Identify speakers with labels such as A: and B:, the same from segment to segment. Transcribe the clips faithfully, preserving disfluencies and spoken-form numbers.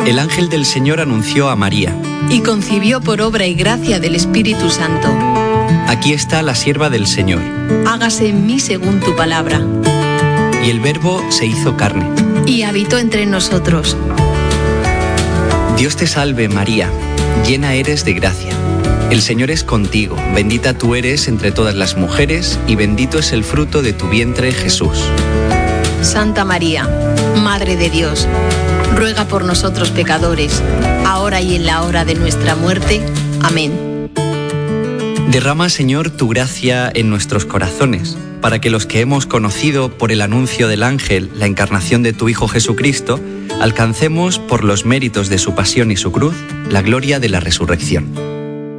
A: El ángel del Señor anunció a María.
B: Y concibió por obra y gracia del Espíritu Santo.
A: Aquí está la sierva del Señor.
B: Hágase en mí según tu palabra.
A: Y el Verbo se hizo carne.
B: Y habitó entre nosotros.
A: Dios te salve, María, llena eres de gracia. El Señor es contigo, bendita tú eres entre todas las mujeres, y bendito es el fruto de tu vientre, Jesús.
B: Santa María, Madre de Dios, ruega por nosotros pecadores, ahora y en la hora de nuestra muerte. Amén.
A: Derrama, Señor, tu gracia en nuestros corazones, para que los que hemos conocido por el anuncio del ángel la encarnación de tu Hijo Jesucristo, alcancemos, por los méritos de su pasión y su cruz, la gloria de la resurrección.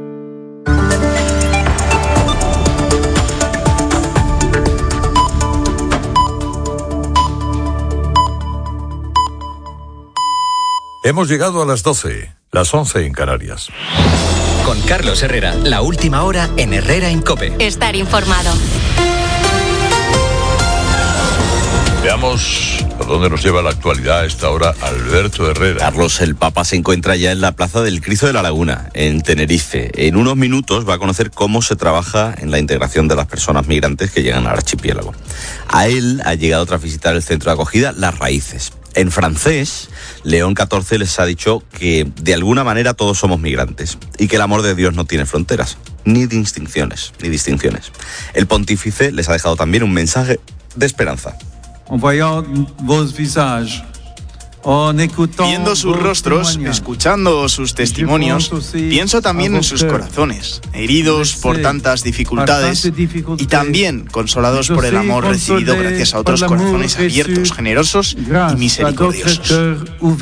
C: Hemos llegado a las doce, las once en Canarias.
D: Con Carlos Herrera, la última hora en Herrera en COPE.
E: Estar informado.
C: Veamos a dónde nos lleva la actualidad a esta hora Alberto Herrera.
F: Carlos, el Papa se encuentra ya en la Plaza del Cristo de la Laguna, en Tenerife. En unos minutos va a conocer cómo se trabaja en la integración de las personas migrantes que llegan al archipiélago. A él ha llegado tras visitar el centro de acogida Las Raíces. En francés, León catorce les ha dicho que de alguna manera todos somos migrantes y que el amor de Dios no tiene fronteras, ni distinciones, ni distinciones. El pontífice les ha dejado también un mensaje de esperanza.
G: Viendo sus rostros, escuchando sus testimonios, pienso también en sus corazones, heridos por tantas dificultades y también consolados por el amor recibido gracias a otros corazones abiertos, generosos y misericordiosos.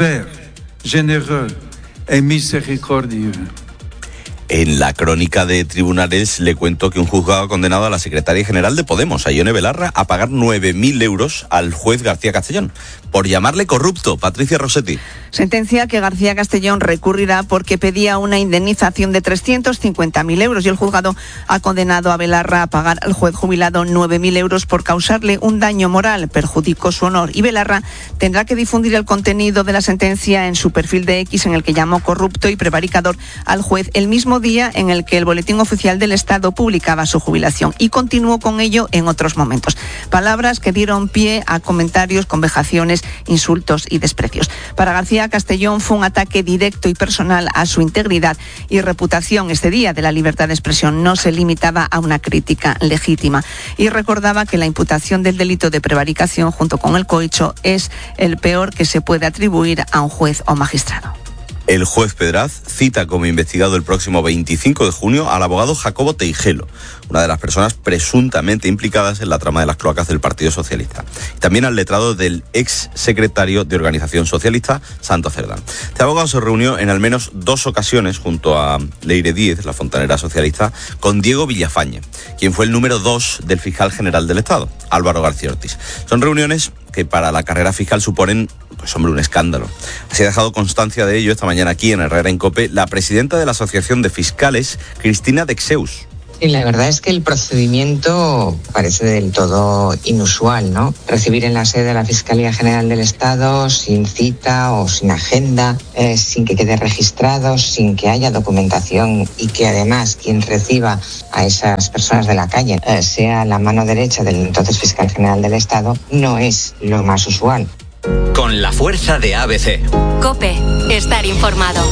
F: En la crónica de tribunales le cuento que un juzgado ha condenado a la secretaria general de Podemos, a Ione Belarra, a pagar nueve mil euros al juez García Castellón por llamarle corrupto. Patricia Rossetti.
H: Sentencia que García Castellón recurrirá porque pedía una indemnización de trescientos cincuenta mil euros y el juzgado ha condenado a Belarra a pagar al juez jubilado nueve mil euros por causarle un daño moral, perjudicó su honor, y Belarra tendrá que difundir el contenido de la sentencia en su perfil de X, en el que llamó corrupto y prevaricador al juez el mismo día en el que el Boletín Oficial del Estado publicaba su jubilación, y continuó con ello en otros momentos. Palabras que dieron pie a comentarios con vejaciones, insultos y desprecios. Para García Castellón fue un ataque directo y personal a su integridad y reputación. Este día de la libertad de expresión no se limitaba a una crítica legítima, y recordaba que la imputación del delito de prevaricación junto con el cohecho es el peor que se puede atribuir a un juez o magistrado.
F: El juez Pedraz cita como investigado el próximo veinticinco de junio al abogado Jacobo Teijelo, una de las personas presuntamente implicadas en la trama de las cloacas del Partido Socialista. Y también al letrado del ex secretario de Organización Socialista, Santo Cerdán. Este abogado se reunió en al menos dos ocasiones junto a Leire Díez, la fontanera socialista, con Diego Villafañe, quien fue el número dos del fiscal general del Estado, Álvaro García Ortiz. Son reuniones que para la carrera fiscal suponen, pues hombre, un escándalo. Así ha dejado constancia de ello esta mañana aquí en Herrera en COPE la presidenta de la Asociación de Fiscales, Cristina Dexeus.
I: Sí, la verdad es que el procedimiento parece del todo inusual, ¿no? Recibir en la sede de la Fiscalía General del Estado sin cita o sin agenda, eh, sin que quede registrado, sin que haya documentación, y que además quien reciba a esas personas de la calle eh, sea la mano derecha del entonces Fiscal General del Estado, no es lo más usual.
D: Con la fuerza de A B C.
E: COPE, estar informado.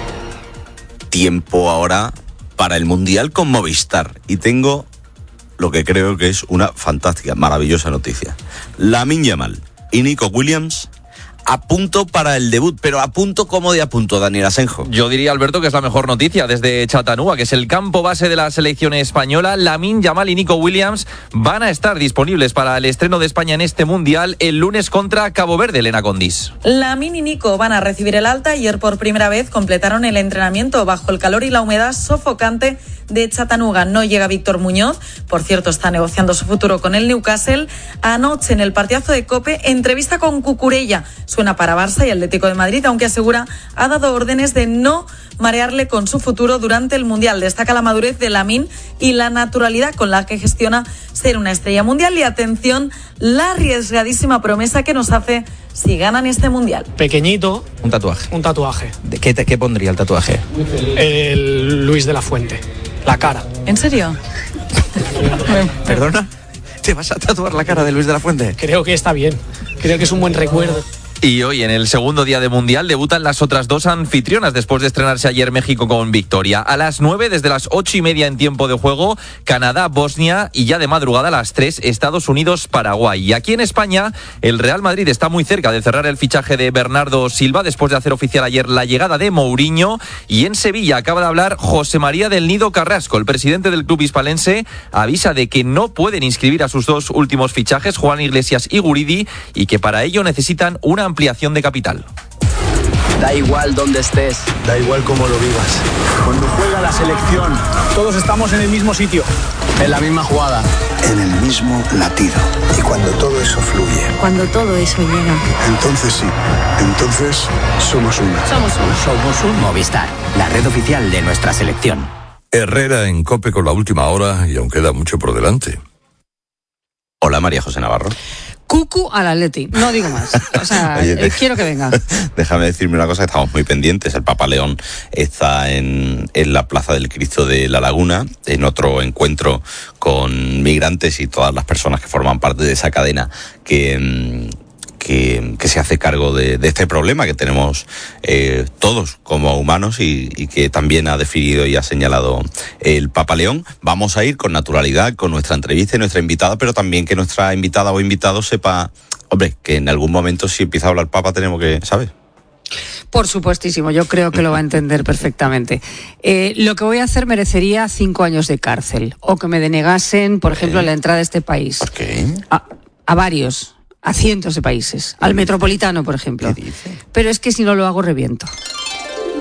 F: Tiempo ahora para el Mundial con Movistar. Y tengo lo que creo que es una fantástica, maravillosa noticia. Lamine Yamal y Nico Williams a punto para el debut, pero a punto como de a punto, Daniel Asenjo.
J: Yo diría, Alberto, que es la mejor noticia desde Chattanooga, que es el campo base de la selección española. Lamine Yamal y Nico Williams van a estar disponibles para el estreno de España en este Mundial el lunes contra Cabo Verde, Elena Condis.
K: Lamine y Nico van a recibir el alta. Ayer por primera vez completaron el entrenamiento bajo el calor y la humedad sofocante de Chattanooga. No llega Víctor Muñoz, por cierto está negociando su futuro con el Newcastle. Anoche en el partidazo de COPE, entrevista con Cucurella, su suena para Barça y Atlético de Madrid, aunque asegura ha dado órdenes de no marearle con su futuro durante el Mundial. Destaca la madurez de Lamine y la naturalidad con la que gestiona ser una estrella mundial. Y atención, la arriesgadísima promesa que nos hace si ganan este Mundial.
L: Pequeñito.
J: Un tatuaje.
L: Un tatuaje.
J: ¿De qué, te, qué pondría el tatuaje?
L: El Luis de la Fuente. La cara.
K: ¿En serio?
J: ¿Perdona? ¿Te vas a tatuar la cara de Luis de la Fuente?
L: Creo que está bien. Creo que es un buen recuerdo.
J: Y hoy, en el segundo día de Mundial, debutan las otras dos anfitrionas después de estrenarse ayer México con victoria. A las nueve, desde las ocho y media en tiempo de juego, Canadá, Bosnia, y ya de madrugada a las tres, Estados Unidos, Paraguay. Y aquí en España, el Real Madrid está muy cerca de cerrar el fichaje de Bernardo Silva después de hacer oficial ayer la llegada de Mourinho. Y en Sevilla acaba de hablar José María del Nido Carrasco, el presidente del club hispalense, avisa de que no pueden inscribir a sus dos últimos fichajes, Juan Iglesias y Guridi, y que para ello necesitan una ampliación de capital.
M: Da igual dónde estés,
N: da igual cómo lo vivas.
M: Cuando juega la selección,
N: todos estamos en el mismo sitio,
M: en la misma jugada,
O: en el mismo latido. Y cuando todo eso fluye,
P: cuando todo eso llega,
O: entonces sí, entonces somos uno.
P: Somos uno.
Q: Somos un Movistar, la red oficial de nuestra selección.
C: Herrera en COPE con la última hora y aún queda mucho por delante.
F: Hola, María José Navarro.
P: Cucu al Atleti, no digo más. O sea, Oye, te... quiero que venga.
F: Déjame decirme una cosa, que estamos muy pendientes. El Papa León está en, en la Plaza del Cristo de la Laguna, en otro encuentro con migrantes y todas las personas que forman parte de esa cadena que... Que, que se hace cargo de, de este problema que tenemos eh, todos como humanos y, y que también ha definido y ha señalado el Papa León. Vamos a ir con naturalidad con nuestra entrevista y nuestra invitada, pero también que nuestra invitada o invitado sepa, hombre, que en algún momento si empieza a hablar el Papa tenemos que, ¿sabes?
P: Por supuestísimo, yo creo que lo va a entender perfectamente. Eh, lo que voy a hacer merecería cinco años de cárcel o que me denegasen, por ejemplo, la entrada a este país.
F: ¿Por qué?
P: A, a varios. A cientos de países, al Metropolitano, por ejemplo. Pero es que si no lo hago, reviento.